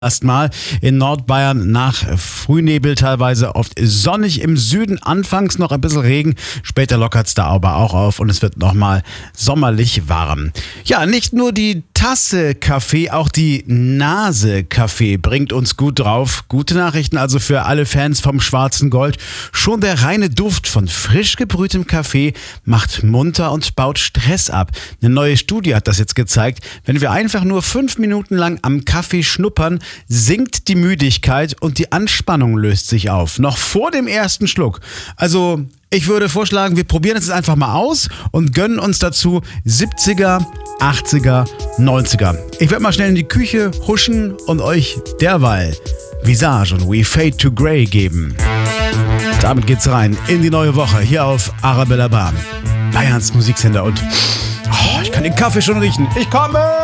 Erstmal in Nordbayern nach Frühnebel, teilweise oft sonnig, im Süden anfangs noch ein bisschen Regen, später lockert es da aber auch auf und es wird nochmal sommerlich warm. Ja, nicht nur die Tasse Kaffee, auch die Nase Kaffee bringt uns gut drauf. Gute Nachrichten also für alle Fans vom schwarzen Gold. Schon der reine Duft von frisch gebrühtem Kaffee macht munter und baut Stress ab. Eine neue Studie hat das jetzt gezeigt. Wenn wir einfach nur 5 Minuten lang am Kaffee schnuppern, sinkt die Müdigkeit und die Anspannung löst sich auf. Noch vor dem ersten Schluck. Also ich würde vorschlagen, wir probieren es jetzt einfach mal aus und gönnen uns dazu 70er, 80er, 90er. Ich werde mal schnell in die Küche huschen und euch derweil Visage und We Fade to Grey geben. Damit geht's rein in die neue Woche hier auf Arabella Bahn. Bayerns Musiksender und ich kann den Kaffee schon riechen. Ich komme!